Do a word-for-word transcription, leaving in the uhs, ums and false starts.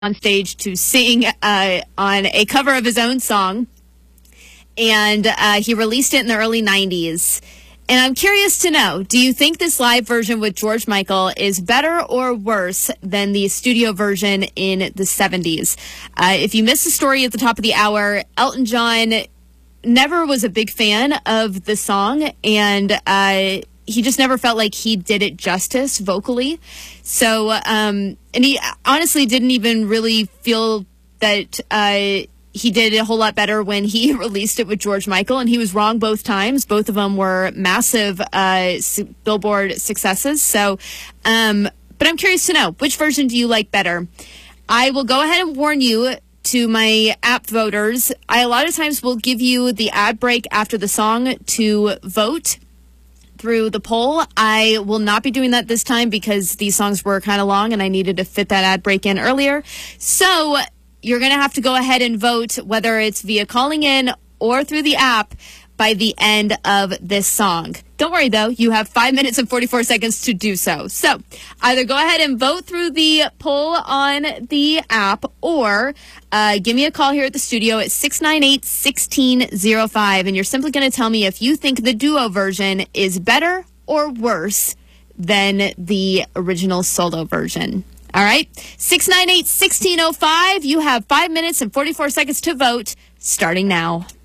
on stage to sing uh, on a cover of his own song, and uh, he released it in the early nineties. And I'm curious to know, do you think this live version with George Michael is better or worse than the studio version in the seventies? Uh, if you missed the story at the top of the hour, Elton John never was a big fan of the song, and uh, he just never felt like he did it justice vocally. So, um, and he honestly didn't even really feel that uh, he did a whole lot better when he released it with George Michael, and he was wrong both times. Both of them were massive uh, Billboard successes. So, um, but I'm curious to know, which version do you like better? I will go ahead and warn you, to my app voters, I a lot of times will give you the ad break after the song to vote through the poll. I will not be doing that this time because these songs were kind of long and I needed to fit that ad break in earlier. So you're going to have to go ahead and vote, whether it's via calling in or through the app, by the end of this song. Don't worry, though. You have five minutes and forty-four seconds to do so. So either go ahead and vote through the poll on the app, or uh, give me a call here at the studio at six nine eight, one six zero five. And you're simply going to tell me if you think the duo version is better or worse than the original solo version. All right? six nine eight, one six zero five. You have five minutes and forty-four seconds to vote, starting now.